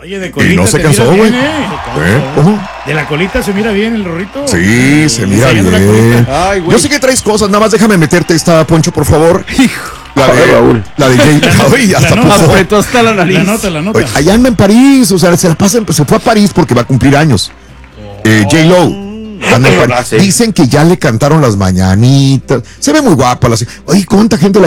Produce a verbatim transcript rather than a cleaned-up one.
Oye, de colita y no se te cansó, miras güey. bien, ¿eh? ¿Eh? ¿Cómo? De la colita se mira bien el Rorrito. Sí, se mira Enseñando la bien. colita. Ay, güey. Yo sé que traes cosas, nada más déjame meterte esta, Poncho, por favor. La Ay, de Raúl. La de Jay. Ay, hasta nota. puso- Apretó hasta la nariz. La nota, la nota. Oye, allá anda en París, o sea, se la pasa, se fue a París porque va a cumplir años. Eh, J-Lo. Anda en París. Ah, sí. Dicen que ya le cantaron las mañanitas. Se ve muy guapa. La... Oye, ¿cuánta gente la